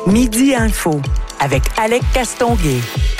Midi Info avec Alec Castonguay.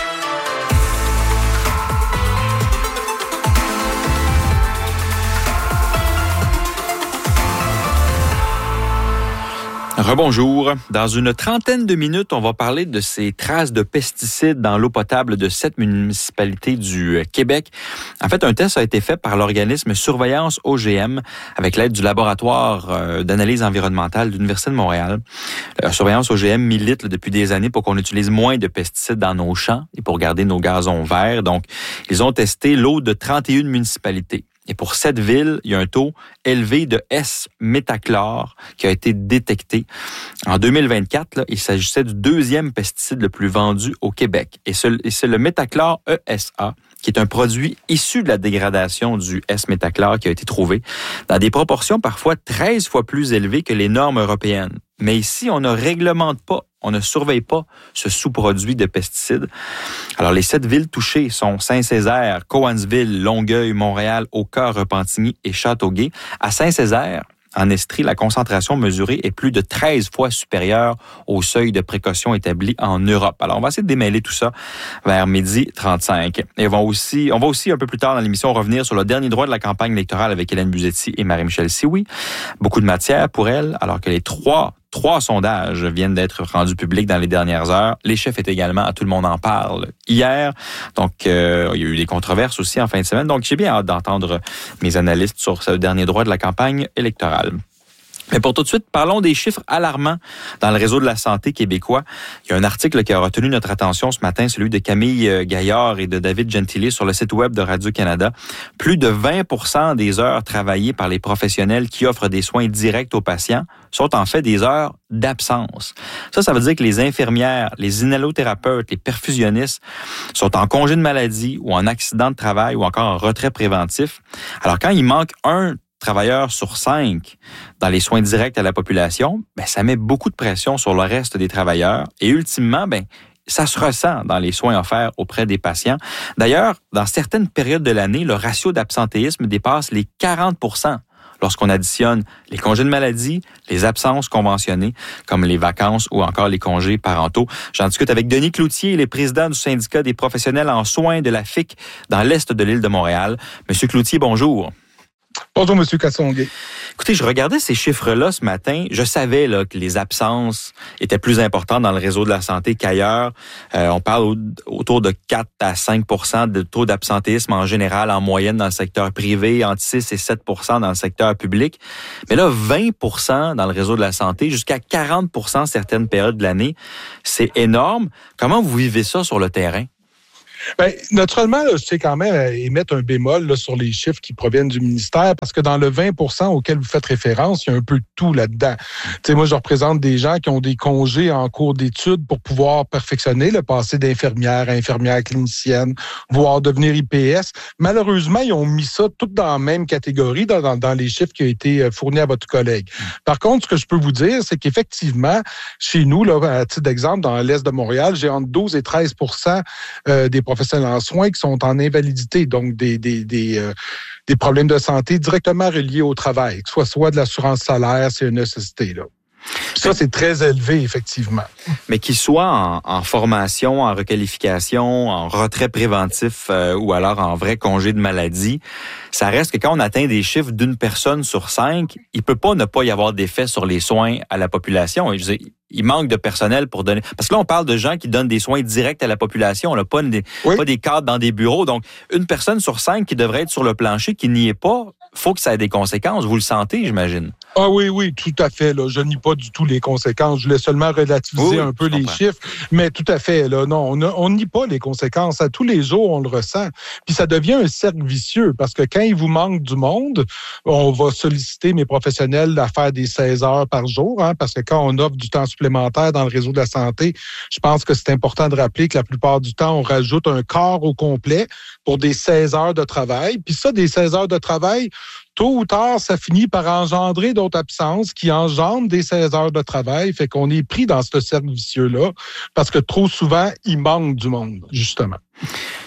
Rebonjour. Dans une trentaine de minutes, on va parler de ces traces de pesticides dans l'eau potable de 7 municipalités du Québec. En fait, un test a été fait par l'organisme Surveillance OGM avec l'aide du laboratoire d'analyse environnementale de l'Université de Montréal. Surveillance OGM milite depuis des années pour qu'on utilise moins de pesticides dans nos champs et pour garder nos gazons verts. Donc, ils ont testé l'eau de 31 municipalités. Et pour cette ville, il y a un taux élevé de S-métachlore qui a été détecté. En 2024, là, il s'agissait du deuxième pesticide le plus vendu au Québec. Et c'est le métachlore ESA, qui est un produit issu de la dégradation du S-métachlore qui a été trouvé dans des proportions parfois 13 fois plus élevées que les normes européennes. Mais ici, on ne réglemente pas, on ne surveille pas ce sous-produit de pesticides. Alors, les 7 villes touchées sont Saint-Césaire, Cowansville, Longueuil, Montréal, Oka, Repentigny et Châteauguay. À Saint-Césaire, en Estrie, la concentration mesurée est plus de 13 fois supérieure au seuil de précaution établi en Europe. Alors, on va essayer de démêler tout ça vers 12h35. Et on va aussi un peu plus tard dans l'émission revenir sur le dernier droit de la campagne électorale avec Hélène Buzetti et Marie-Michel Sioui. Beaucoup de matière pour elle, alors que les trois sondages viennent d'être rendus publics dans les dernières heures. Les chefs étaient également, tout le monde en parle hier. Donc, il y a eu des controverses aussi en fin de semaine. Donc, j'ai bien hâte d'entendre mes analystes sur ce dernier droit de la campagne électorale. Mais pour tout de suite, parlons des chiffres alarmants dans le réseau de la santé québécois. Il y a un article qui a retenu notre attention ce matin, celui de Camille Gaillard et de David Gentili sur le site web de Radio-Canada. Plus de 20% des heures travaillées par les professionnels qui offrent des soins directs aux patients sont en fait des heures d'absence. Ça veut dire que les infirmières, les inhalothérapeutes, les perfusionnistes sont en congé de maladie ou en accident de travail ou encore en retrait préventif. Alors quand il manque un travailleurs sur 5 dans les soins directs à la population, ça met beaucoup de pression sur le reste des travailleurs et ultimement, ça se ressent dans les soins offerts auprès des patients. D'ailleurs, dans certaines périodes de l'année, le ratio d'absentéisme dépasse les 40% lorsqu'on additionne les congés de maladie, les absences conventionnées, comme les vacances ou encore les congés parentaux. J'en discute avec Denis Cloutier, il est président du syndicat des professionnels en soins de la FIC dans l'est de l'île de Montréal. Monsieur Cloutier, bonjour. Bonjour, M. Castonguay. Écoutez, je regardais ces chiffres-là ce matin. Je savais que les absences étaient plus importantes dans le réseau de la santé qu'ailleurs. On parle autour de 4 à 5% de taux d'absentéisme en général, en moyenne dans le secteur privé, entre 6 et 7% dans le secteur public. Mais là, 20% dans le réseau de la santé, jusqu'à 40% certaines périodes de l'année. C'est énorme. Comment vous vivez ça sur le terrain? Naturellement, je sais quand même émettre un bémol sur les chiffres qui proviennent du ministère parce que dans le 20% auquel vous faites référence, il y a un peu de tout là-dedans. Moi, je représente des gens qui ont des congés en cours d'études pour pouvoir perfectionner le passé d'infirmière à infirmière clinicienne, voire devenir IPS. Malheureusement, ils ont mis ça tout dans la même catégorie dans les chiffres qui ont été fournis à votre collègue. Par contre, ce que je peux vous dire, c'est qu'effectivement, chez nous, là, à titre d'exemple, dans l'est de Montréal, j'ai entre 12 et 13% des professionnels en soins qui sont en invalidité, donc des problèmes de santé directement reliés au travail, que ce soit de l'assurance salaire, CNESST, là. Ça, c'est très élevé, effectivement. Mais qu'ils soient en formation, en requalification, en retrait préventif ou alors en vrai congé de maladie, ça reste que quand on atteint des chiffres d'une personne sur 5, il peut pas ne pas y avoir d'effet sur les soins à la population. Et je veux dire, il manque de personnel pour donner... Parce que là, on parle de gens qui donnent des soins directs à la population. On n'a pas des cadres dans des bureaux. Donc, une personne sur 5 qui devrait être sur le plancher, qui n'y est pas, faut que ça ait des conséquences. Vous le sentez, j'imagine. Ah oui, tout à fait. Là, je nie pas du tout les conséquences. Je voulais seulement relativiser un peu les chiffres. Mais tout à fait, là, non, on nie pas les conséquences. À tous les jours, on le ressent. Puis ça devient un cercle vicieux parce que quand il vous manque du monde, on va solliciter mes professionnels à faire des 16 heures par jour, parce que quand on offre du temps supplémentaire dans le réseau de la santé, je pense que c'est important de rappeler que la plupart du temps, on rajoute un quart au complet pour des 16 heures de travail. Puis ça, des 16 heures de travail, tôt ou tard, ça finit par engendrer d'autres absences qui engendrent des 16 heures de travail. Fait qu'on est pris dans ce cercle vicieux-là parce que trop souvent, il manque du monde, justement.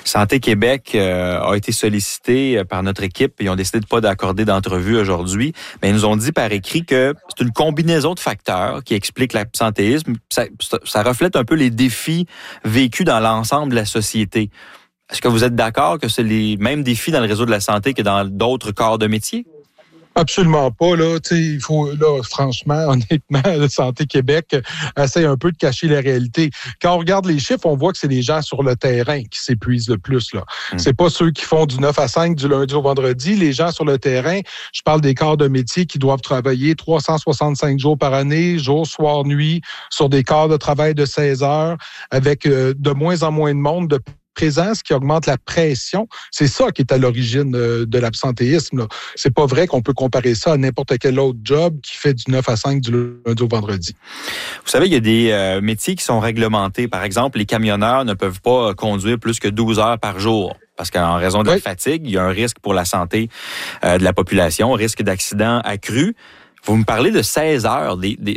Santé Québec a été sollicité par notre équipe. Ils ont décidé de pas d'accorder d'entrevue aujourd'hui, mais ils nous ont dit par écrit que c'est une combinaison de facteurs qui explique l'absentéisme. Ça reflète un peu les défis vécus dans l'ensemble de la société. Est-ce que vous êtes d'accord que c'est les mêmes défis dans le réseau de la santé que dans d'autres corps de métier? Absolument pas, là. Tu sais, il faut, là, franchement, honnêtement, Santé Québec essaie un peu de cacher la réalité. Quand on regarde les chiffres, on voit que c'est les gens sur le terrain qui s'épuisent le plus, là. C'est pas ceux qui font du 9 à 5 du lundi au vendredi. Les gens sur le terrain, je parle des corps de métier qui doivent travailler 365 jours par année, jour, soir, nuit, sur des corps de travail de 16 heures, avec de moins en moins de monde, de présence qui augmente la pression. C'est ça qui est à l'origine de l'absentéisme, là. C'est pas vrai qu'on peut comparer ça à n'importe quel autre job qui fait du 9 à 5 du lundi au vendredi. Vous savez, il y a des métiers qui sont réglementés. Par exemple, les camionneurs ne peuvent pas conduire plus que 12 heures par jour. Parce qu'en raison de la fatigue, il y a un risque pour la santé de la population, un risque d'accident accru. Vous me parlez de 16 heures,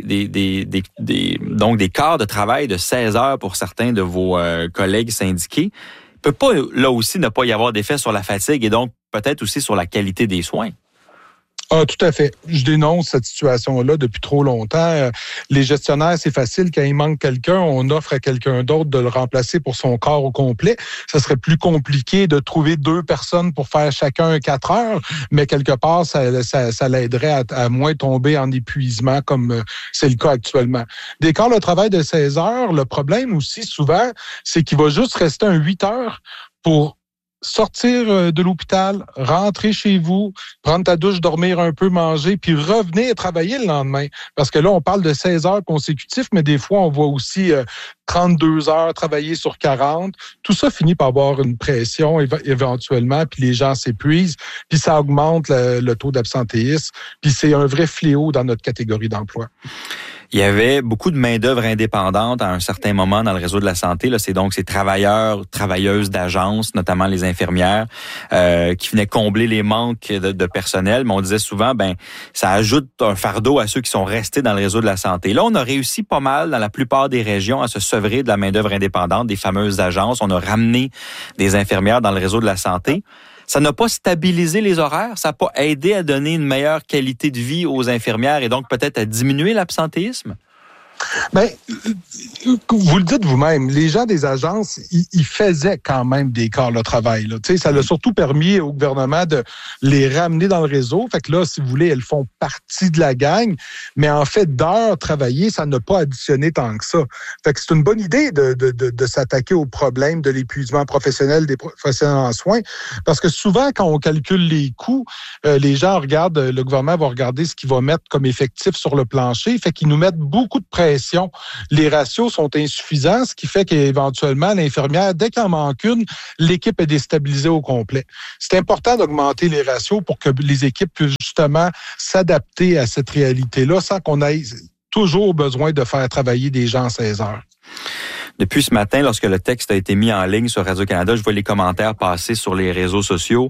donc des quarts de travail de 16 heures pour certains de vos collègues syndiqués. Il peut pas, là aussi, ne pas y avoir d'effet sur la fatigue et donc peut-être aussi sur la qualité des soins. Ah, tout à fait. Je dénonce cette situation-là depuis trop longtemps. Les gestionnaires, c'est facile. Quand il manque quelqu'un, on offre à quelqu'un d'autre de le remplacer pour son corps au complet. Ça serait plus compliqué de trouver 2 personnes pour faire chacun 4 heures, mais quelque part, ça l'aiderait à moins tomber en épuisement comme c'est le cas actuellement. Des quarts de travail de 16 heures, le problème aussi, souvent, c'est qu'il va juste rester un 8 heures pour sortir de l'hôpital, rentrer chez vous, prendre ta douche, dormir un peu, manger, puis revenir travailler le lendemain. Parce que là, on parle de 16 heures consécutives, mais des fois, on voit aussi 32 heures travailler sur 40. Tout ça finit par avoir une pression éventuellement, puis les gens s'épuisent, puis ça augmente le taux d'absentéisme, puis c'est un vrai fléau dans notre catégorie d'emploi. Il y avait beaucoup de main-d'œuvre indépendante à un certain moment dans le réseau de la santé. Là, c'est donc ces travailleurs, travailleuses d'agences, notamment les infirmières, qui venaient combler les manques de personnel. Mais on disait souvent, ça ajoute un fardeau à ceux qui sont restés dans le réseau de la santé. Là, on a réussi pas mal dans la plupart des régions à se sevrer de la main-d'œuvre indépendante, des fameuses agences. On a ramené des infirmières dans le réseau de la santé. Ça n'a pas stabilisé les horaires, ça n'a pas aidé à donner une meilleure qualité de vie aux infirmières et donc peut-être à diminuer l'absentéisme? Vous le dites vous-même, les gens des agences, ils faisaient quand même des quarts de travail, là. Tu sais, ça l'a surtout permis au gouvernement de les ramener dans le réseau. Fait que là, si vous voulez, elles font partie de la gang. Mais en fait, d'heures travaillées, ça n'a pas additionné tant que ça. Fait que c'est une bonne idée de s'attaquer au problème de l'épuisement professionnel des professionnels en soins. Parce que souvent, quand on calcule les coûts, les gens regardent, le gouvernement va regarder ce qu'il va mettre comme effectif sur le plancher. Fait qu'ils nous mettent beaucoup de pression. Les ratios sont insuffisants, ce qui fait qu'éventuellement, l'infirmière, dès qu'il en manque une, l'équipe est déstabilisée au complet. C'est important d'augmenter les ratios pour que les équipes puissent justement s'adapter à cette réalité-là sans qu'on ait toujours besoin de faire travailler des gens 16 heures. Depuis ce matin, lorsque le texte a été mis en ligne sur Radio-Canada, je vois les commentaires passer sur les réseaux sociaux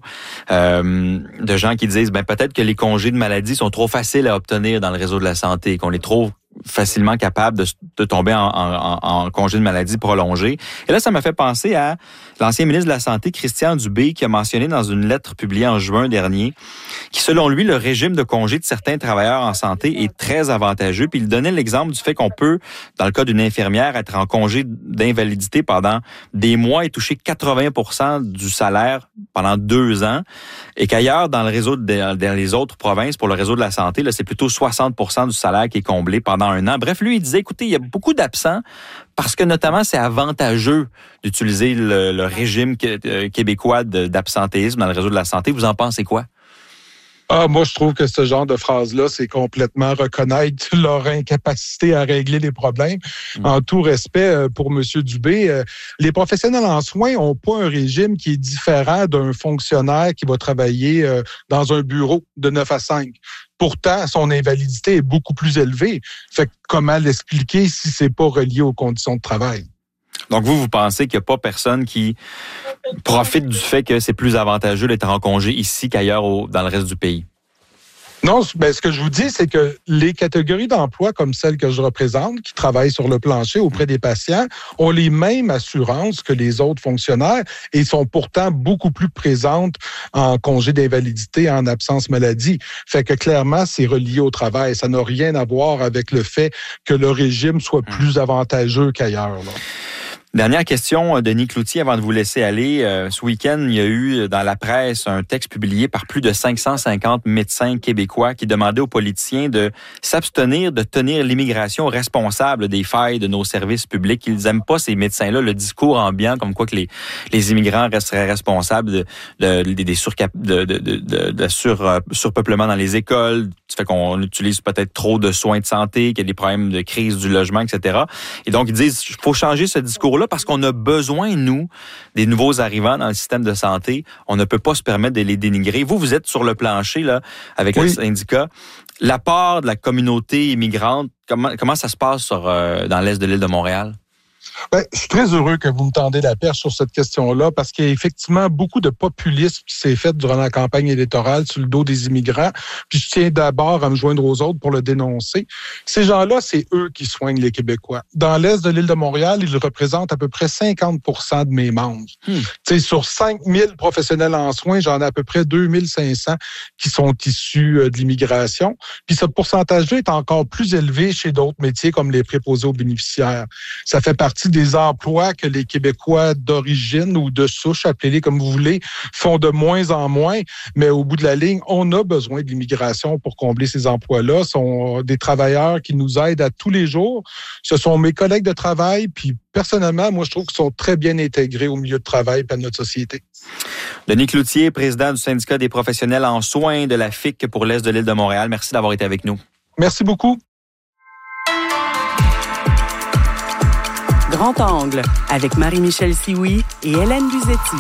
de gens qui disent peut-être que les congés de maladie sont trop faciles à obtenir dans le réseau de la santé, qu'on est trop facilement capable de tomber en congé de maladie prolongé. Et là, ça m'a fait penser à l'ancien ministre de la Santé, Christian Dubé, qui a mentionné dans une lettre publiée en juin dernier, qui, selon lui, le régime de congé de certains travailleurs en santé est très avantageux. Puis il donnait l'exemple du fait qu'on peut, dans le cas d'une infirmière, être en congé d'invalidité pendant des mois et toucher 80% du salaire pendant 2 ans. Et qu'ailleurs, dans le réseau, dans les autres provinces, pour le réseau de la santé, là, c'est plutôt 60% du salaire qui est comblé pendant 1 an. Bref, lui, il disait, écoutez, il y a beaucoup d'absents parce que notamment, c'est avantageux d'utiliser le régime québécois d'absentéisme dans le réseau de la santé. Vous en pensez quoi? Moi, je trouve que ce genre de phrase-là, c'est complètement reconnaître leur incapacité à régler les problèmes. En tout respect pour M. Dubé, les professionnels en soins n'ont pas un régime qui est différent d'un fonctionnaire qui va travailler dans un bureau de 9 à 5. Pourtant, son invalidité est beaucoup plus élevée. Fait que comment l'expliquer si c'est pas relié aux conditions de travail? Donc, vous pensez qu'il n'y a pas personne qui profite du fait que c'est plus avantageux d'être en congé ici qu'ailleurs dans le reste du pays? Non, ben, ce que je vous dis, c'est que les catégories d'emploi comme celles que je représente, qui travaillent sur le plancher auprès des patients, ont les mêmes assurances que les autres fonctionnaires et sont pourtant beaucoup plus présentes en congé d'invalidité, en absence maladie. Fait que clairement, c'est relié au travail. Ça n'a rien à voir avec le fait que le régime soit plus avantageux qu'ailleurs, là. Dernière question, Denis Cloutier, avant de vous laisser aller. Ce week-end, il y a eu dans la presse un texte publié par plus de 550 médecins québécois qui demandaient aux politiciens de s'abstenir de tenir l'immigration responsable des failles de nos services publics. Ils n'aiment pas, ces médecins-là, le discours ambiant comme quoi que les immigrants resteraient responsables des surpeuplement dans les écoles. Ça fait qu'on utilise peut-être trop de soins de santé, qu'il y a des problèmes de crise du logement, etc. Et donc, ils disent qu'il faut changer ce discours-là parce qu'on a besoin, nous, des nouveaux arrivants dans le système de santé. On ne peut pas se permettre de les dénigrer. Vous êtes sur le plancher là avec le syndicat. L'apport de la communauté immigrante, comment ça se passe dans l'est de l'île de Montréal? Ben, je suis très heureux que vous me tendez la perche sur cette question-là parce qu'il y a effectivement beaucoup de populisme qui s'est fait durant la campagne électorale sur le dos des immigrants. Puis je tiens d'abord à me joindre aux autres pour le dénoncer. Ces gens-là, c'est eux qui soignent les Québécois. Dans l'est de l'île de Montréal, ils représentent à peu près 50% de mes membres. Sur 5000 professionnels en soins, j'en ai à peu près 2500 qui sont issus de l'immigration. Puis ce pourcentage-là est encore plus élevé chez d'autres métiers comme les préposés aux bénéficiaires. Ça fait partie des emplois que les Québécois d'origine ou de souche, appelez-les comme vous voulez, font de moins en moins. Mais au bout de la ligne, on a besoin de l'immigration pour combler ces emplois-là. Ce sont des travailleurs qui nous aident à tous les jours. Ce sont mes collègues de travail. Puis personnellement, moi, je trouve qu'ils sont très bien intégrés au milieu de travail et à notre société. Denis Cloutier, président du syndicat des professionnels en soins de la FIC pour l'Est de l'île de Montréal. Merci d'avoir été avec nous. Merci beaucoup. Grand Angle avec Marie-Michel Sioui et Hélène Buzetti.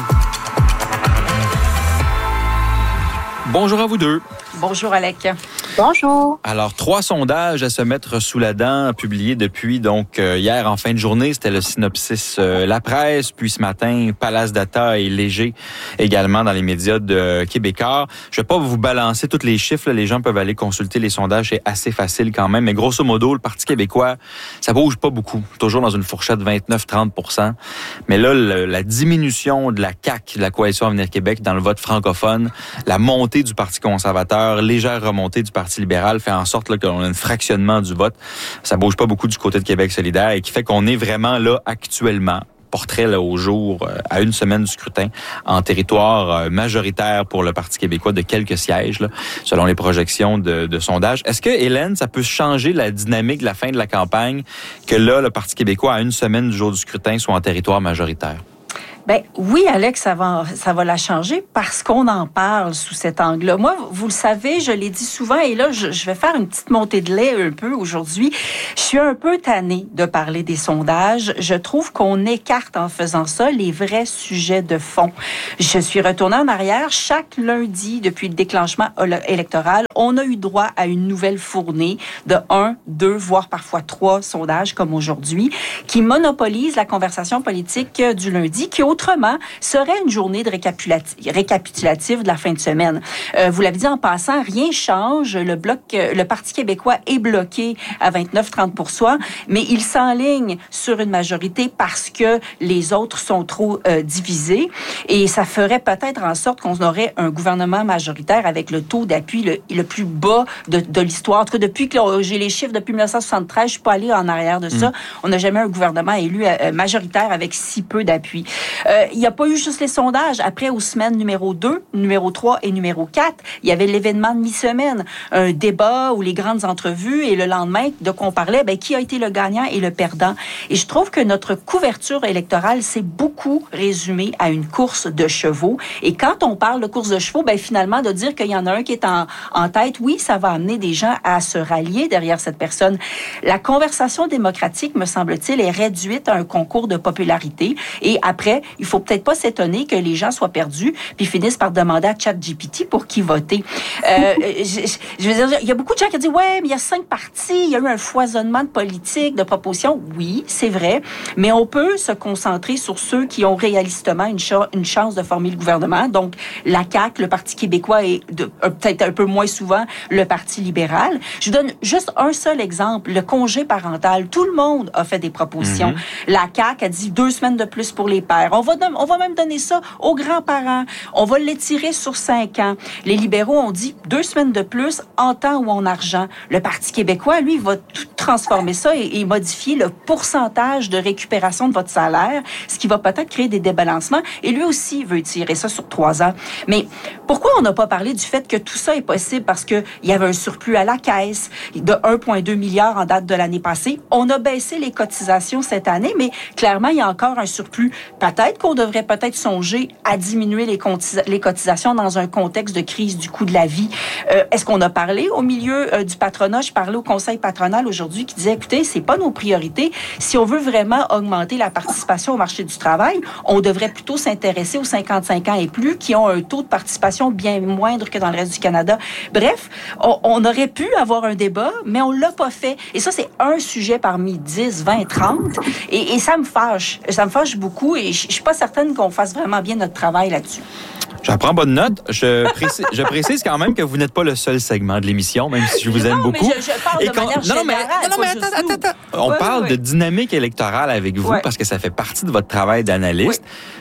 Bonjour à vous deux. Bonjour Alec. Bonjour. Alors, 3 sondages à se mettre sous la dent, publiés depuis hier en fin de journée. C'était le synopsis La Presse, puis ce matin, Palace Data et Léger également dans les médias de Québécois. Je vais pas vous balancer tous les chiffres. Là. Les gens peuvent aller consulter les sondages. C'est assez facile quand même. Mais grosso modo, le Parti québécois, ça bouge pas beaucoup. Toujours dans une fourchette de 29-30%. Mais là, la diminution de la CAQ, de la Coalition Avenir Québec, dans le vote francophone, la montée du Parti conservateur, légère remontée du Parti libéral fait en sorte là, qu'on a un fractionnement du vote. Ça bouge pas beaucoup du côté de Québec solidaire et qui fait qu'on est vraiment là actuellement, portrait là, au jour, à une semaine du scrutin, en territoire majoritaire pour le Parti québécois de quelques sièges, là, selon les projections de sondage. Est-ce que, Hélène, ça peut changer la dynamique de la fin de la campagne que là, le Parti québécois, à une semaine du jour du scrutin, soit en territoire majoritaire? Ben oui, Alex, ça va la changer parce qu'on en parle sous cet angle-là. Moi, vous le savez, je l'ai dit souvent et là, je vais faire une petite montée de lait un peu aujourd'hui. Je suis un peu tannée de parler des sondages. Je trouve qu'on écarte en faisant ça les vrais sujets de fond. Je suis retournée en arrière. Chaque lundi, depuis le déclenchement électoral, on a eu droit à une nouvelle fournée de 1, 2, voire parfois 3 sondages comme aujourd'hui qui monopolisent la conversation politique du lundi, qui autrement serait une journée de récapitulative de la fin de semaine. Vous l'avez dit en passant, rien change. Le Parti québécois est bloqué à 29-30%, mais il s'enligne sur une majorité parce que les autres sont trop divisés. Et ça ferait peut-être en sorte qu'on aurait un gouvernement majoritaire avec le taux d'appui le plus bas de l'histoire. En tout cas, depuis que j'ai les chiffres depuis 1973, je suis pas allée en arrière de ça. On n'a jamais un gouvernement élu majoritaire avec si peu d'appui. Il n'y a pas eu juste les sondages. Après, aux semaines numéro 2, numéro 3 et numéro 4, il y avait l'événement de mi-semaine, un débat ou les grandes entrevues et le lendemain, de quoi on parlait, qui a été le gagnant et le perdant. Et je trouve que notre couverture électorale s'est beaucoup résumée à une course de chevaux. Et quand on parle de course de chevaux, finalement, de dire qu'il y en a un qui est en tête, oui, ça va amener des gens à se rallier derrière cette personne. La conversation démocratique, me semble-t-il, est réduite à un concours de popularité. Et après, il faut peut-être pas s'étonner que les gens soient perdus puis finissent par demander à ChatGPT pour qui voter. Je veux dire, il y a beaucoup de gens qui disent, ouais, mais il y a 5 partis, il y a eu un foisonnement de politique, de propositions. Oui, c'est vrai, mais on peut se concentrer sur ceux qui ont réalistement une chance de former le gouvernement. Donc, la CAQ, le Parti québécois et peut-être un peu moins souvent le Parti libéral. Je donne juste un seul exemple, le congé parental. Tout le monde a fait des propositions. La CAQ a dit 2 semaines de plus pour les pères. On va même donner ça aux grands-parents. On va l'étirer sur 5 ans. Les libéraux ont dit 2 semaines de plus en temps ou en argent. Le Parti québécois, lui, va tout transformer ça et modifier le pourcentage de récupération de votre salaire, ce qui va peut-être créer des débalancements. Et lui aussi veut tirer ça sur 3 ans. Mais pourquoi on n'a pas parlé du fait que tout ça est possible? Parce qu'il y avait un surplus à la caisse de 1,2 milliard en date de l'année passée. On a baissé les cotisations cette année, mais clairement, il y a encore un surplus. Peut-être qu'on devrait songer à diminuer les cotisations dans un contexte de crise du coût de la vie. Est-ce qu'on a parlé au milieu du patronat? Je parlais au conseil patronal aujourd'hui qui disait, écoutez, c'est pas nos priorités. Si on veut vraiment augmenter la participation au marché du travail, on devrait plutôt s'intéresser aux 55 ans et plus qui ont un taux de participation bien moindre que dans le reste du Canada. Bref, on aurait pu avoir un débat, mais on l'a pas fait. Et ça, c'est un sujet parmi 10, 20, 30. Et ça me fâche. Ça me fâche beaucoup et je suis pas certaine qu'on fasse vraiment bien notre travail là-dessus. J'en prends bonne note. Je précise quand même que vous n'êtes pas le seul segment de l'émission, même si je vous aime beaucoup. Mais je parle de manière générale. Non, mais attends. On parle de dynamique électorale avec vous parce que ça fait partie de votre travail d'analyste. Oui.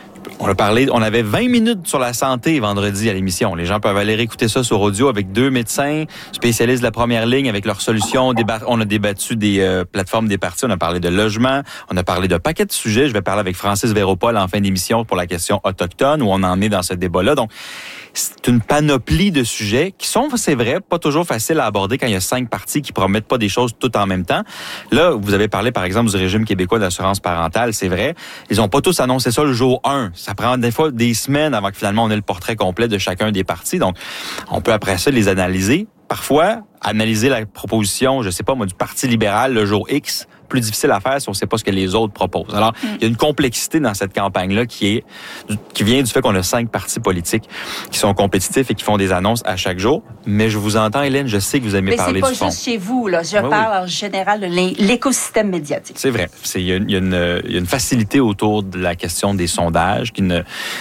On avait 20 minutes sur la santé vendredi à l'émission. Les gens peuvent aller réécouter ça sur audio avec 2 médecins spécialistes de la première ligne avec leurs solutions. On a débattu des plateformes des partis. On a parlé de logement. On a parlé d'un paquet de sujets. Je vais parler avec Francis Véropol en fin d'émission pour la question autochtone où on en est dans ce débat-là. Donc, c'est une panoplie de sujets qui sont, c'est vrai, pas toujours faciles à aborder quand il y a 5 partis qui promettent pas des choses tout en même temps. Là, vous avez parlé, par exemple, du régime québécois d'assurance parentale, c'est vrai. Ils ont pas tous annoncé ça le jour 1. Ça prend des fois des semaines avant que finalement on ait le portrait complet de chacun des partis. Donc, on peut après ça les analyser. Parfois, analyser la proposition, je sais pas moi, du Parti libéral le jour X, plus difficile à faire si on ne sait pas ce que les autres proposent. Alors, il y a une complexité dans cette campagne-là qui vient du fait qu'on a 5 partis politiques qui sont compétitifs et qui font des annonces à chaque jour. Mais je vous entends, Hélène, je sais que vous aimez parler du fond. Mais c'est pas juste chez vous, là. Je parle en général de l'écosystème médiatique. C'est vrai. Il y a une facilité autour de la question des sondages qu'il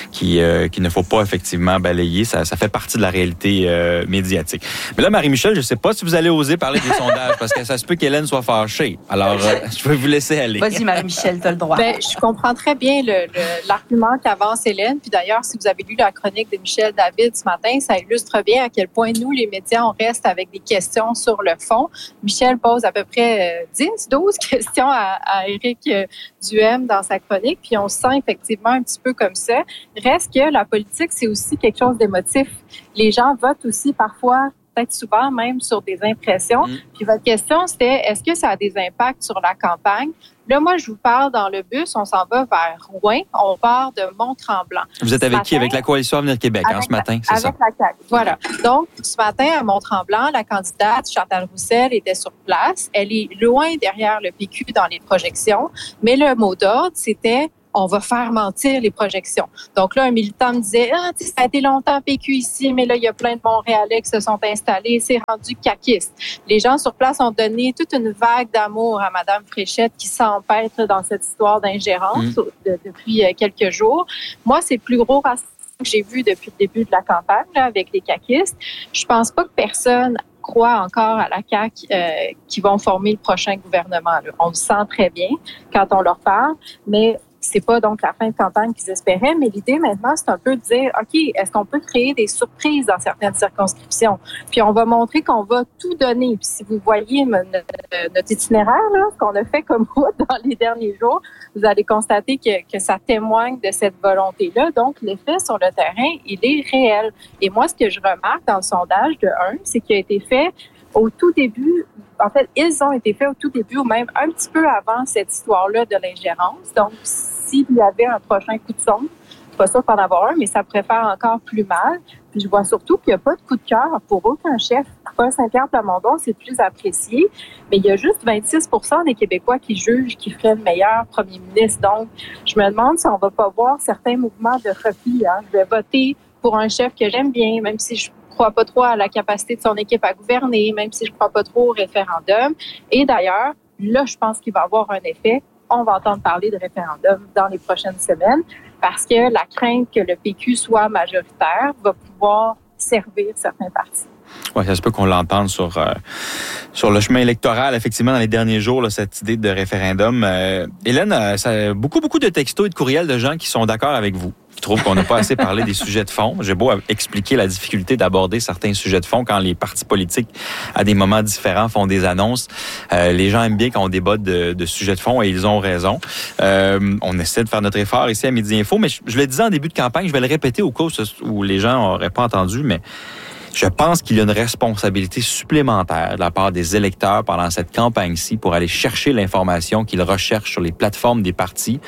ne faut pas effectivement balayer. Ça fait partie de la réalité médiatique. Mais là, Marie-Michel, je ne sais pas si vous allez oser parler des sondages parce que ça se peut qu'Hélène soit fâchée. Alors, je vais vous laisser aller. Vas-y, Marie-Michel, tu as le droit. Je comprends très bien l'argument qu'avance Hélène. Puis d'ailleurs, si vous avez lu la chronique de Michel David ce matin, ça illustre bien à quel point nous, les médias, on reste avec des questions sur le fond. Michel pose à peu près 12 questions à Éric Duhem dans sa chronique. Puis on se sent effectivement un petit peu comme ça. Reste que la politique, c'est aussi quelque chose d'émotif. Les gens votent aussi parfois peut-être souvent même sur des impressions. Puis votre question, c'était, est-ce que ça a des impacts sur la campagne? Là, moi, je vous parle dans le bus, on s'en va vers Rouen, on part de Mont-Tremblant. Vous êtes avec qui? Avec la Coalition Avenir Québec, ce matin, c'est ça? Avec la CAQ, voilà. Donc, ce matin, à Mont-Tremblant, la candidate Chantal Roussel était sur place. Elle est loin derrière le PQ dans les projections, mais le mot d'ordre, c'était on va faire mentir les projections. Donc là, un militant me disait, ça a été longtemps PQ ici, mais là, il y a plein de Montréalais qui se sont installés, c'est rendu caquiste. Les gens sur place ont donné toute une vague d'amour à Mme Fréchette qui s'empêtre dans cette histoire d'ingérence depuis quelques jours. Moi, c'est le plus gros rassemblement que j'ai vu depuis le début de la campagne là, avec les caquistes. Je pense pas que personne croit encore à la CAQ qui vont former le prochain gouvernement. Là. On le sent très bien quand on leur parle, mais c'est pas donc la fin de campagne qu'ils espéraient, mais l'idée maintenant, c'est un peu de dire, OK, est-ce qu'on peut créer des surprises dans certaines circonscriptions? Puis on va montrer qu'on va tout donner. Puis si vous voyez notre itinéraire, là, ce qu'on a fait comme route dans les derniers jours, vous allez constater que ça témoigne de cette volonté-là. Donc, l'effet sur le terrain, il est réel. Et moi, ce que je remarque dans le sondage de 1, c'est qu'il a été fait au tout début. En fait, ils ont été faits au tout début ou même un petit peu avant cette histoire-là de l'ingérence. Donc, s'il y avait un prochain coup de sonde, je suis pas sûre d'en avoir un, mais ça pourrait faire encore plus mal. Puis je vois surtout qu'il n'y a pas de coup de cœur pour aucun chef Paul Saint-Pierre Plamondon, c'est plus apprécié, mais il y a juste 26% des Québécois qui jugent qu'il ferait le meilleur premier ministre. Donc, je me demande si on va pas voir certains mouvements de repli. Je vais voter pour un chef que j'aime bien, même si je crois pas trop à la capacité de son équipe à gouverner, même si je crois pas trop au référendum. Et d'ailleurs, là, je pense qu'il va avoir un effet. On va entendre parler de référendum dans les prochaines semaines parce que la crainte que le PQ soit majoritaire va pouvoir servir certains partis. Oui, ça se peut qu'on l'entende sur le chemin électoral, effectivement, dans les derniers jours, là, cette idée de référendum. Hélène, beaucoup de textos et de courriels de gens qui sont d'accord avec vous, qui trouvent qu'on n'a pas assez parlé des sujets de fond. J'ai beau expliquer la difficulté d'aborder certains sujets de fond quand les partis politiques, à des moments différents, font des annonces. Les gens aiment bien quand on débat de sujets de fond et ils ont raison. On essaie de faire notre effort ici à Midi Info, mais je le disais en début de campagne, je vais le répéter au cas où les gens n'auraient pas entendu, mais je pense qu'il y a une responsabilité supplémentaire de la part des électeurs pendant cette campagne-ci pour aller chercher l'information qu'ils recherchent sur les plateformes des partis.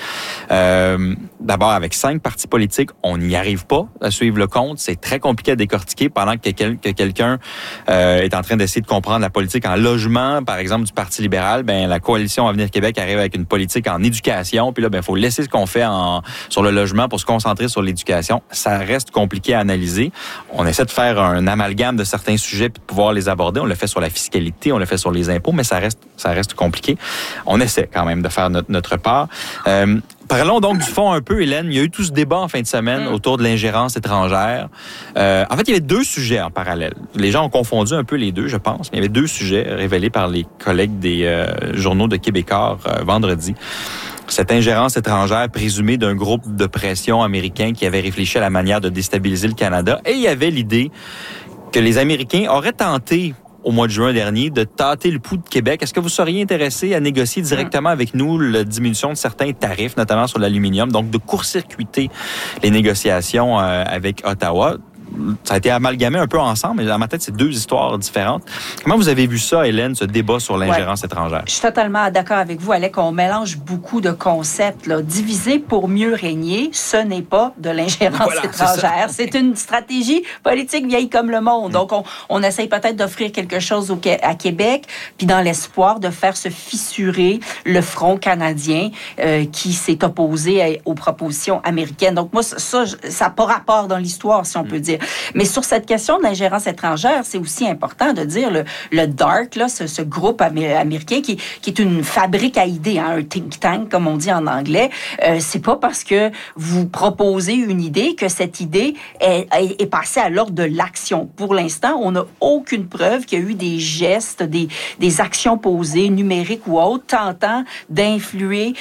D'abord, avec 5 partis politiques, on n'y arrive pas à suivre le compte. C'est très compliqué à décortiquer pendant que quelqu'un est en train d'essayer de comprendre la politique en logement, par exemple, du Parti libéral. Ben, la coalition Avenir Québec arrive avec une politique en éducation. Puis là, il faut laisser ce qu'on fait sur le logement pour se concentrer sur l'éducation. Ça reste compliqué à analyser. On essaie de faire un amalgame de certains sujets puis de pouvoir les aborder. On le fait sur la fiscalité, on le fait sur les impôts, mais ça reste compliqué. On essaie quand même de faire notre part. Parlons donc du fond un peu, Hélène. Il y a eu tout ce débat en fin de semaine autour de l'ingérence étrangère. En fait, il y avait 2 sujets en parallèle. Les gens ont confondu un peu les deux, je pense, mais il y avait 2 sujets révélés par les collègues des journaux de Québécois vendredi. Cette ingérence étrangère présumée d'un groupe de pression américain qui avait réfléchi à la manière de déstabiliser le Canada. Et il y avait l'idée que les Américains auraient tenté au mois de juin dernier de tâter le pouls de Québec. Est-ce que vous seriez intéressé à négocier directement avec nous la diminution de certains tarifs, notamment sur l'aluminium, donc de court-circuiter les négociations avec Ottawa? Ça a été amalgamé un peu ensemble, mais dans ma tête, c'est 2 histoires différentes. Comment vous avez vu ça, Hélène, ce débat sur l'ingérence étrangère? Je suis totalement d'accord avec vous, Alec. On mélange beaucoup de concepts. Diviser pour mieux régner, ce n'est pas de l'ingérence étrangère. C'est une stratégie politique vieille comme le monde. Donc, on essaye peut-être d'offrir quelque chose à Québec, puis dans l'espoir de faire se fissurer le front canadien qui s'est opposé aux propositions américaines. Donc, moi, ça n'a pas rapport dans l'histoire, si on peut dire. Mais sur cette question de l'ingérence étrangère, c'est aussi important de dire le DART, là, ce groupe américain qui est une fabrique à idées, un think tank, comme on dit en anglais. C'est pas parce que vous proposez une idée que cette idée est passée à l'ordre de l'action. Pour l'instant, on n'a aucune preuve qu'il y a eu des gestes, des actions posées, numériques ou autres, tentant d'influer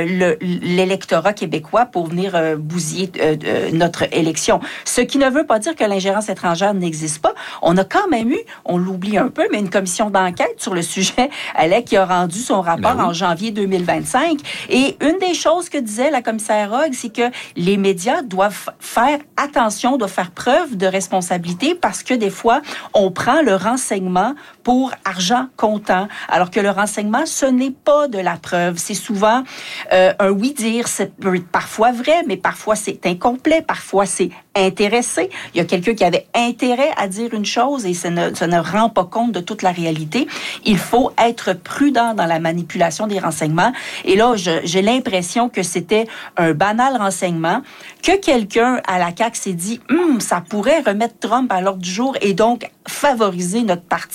l'électorat québécois pour venir bousiller notre élection. Ce qui ne veut pas dire que l'ingérence étrangère n'existe pas. On a quand même eu, on l'oublie un peu, mais une commission d'enquête sur le sujet, Alec, qui a rendu son rapport en janvier 2025. Et une des choses que disait la commissaire Hogg, c'est que les médias doivent faire attention, doivent faire preuve de responsabilité parce que des fois, on prend le renseignement pour argent comptant, alors que le renseignement, ce n'est pas de la preuve. C'est souvent un oui-dire. C'est parfois vrai, mais parfois c'est incomplet, parfois c'est intéressé. Il y a quelqu'un qui avait intérêt à dire une chose et ça ne rend pas compte de toute la réalité. Il faut être prudent dans la manipulation des renseignements. Et là, j'ai l'impression que c'était un banal renseignement que quelqu'un à la CAQ s'est dit ça pourrait remettre Trump à l'ordre du jour et donc favoriser notre parti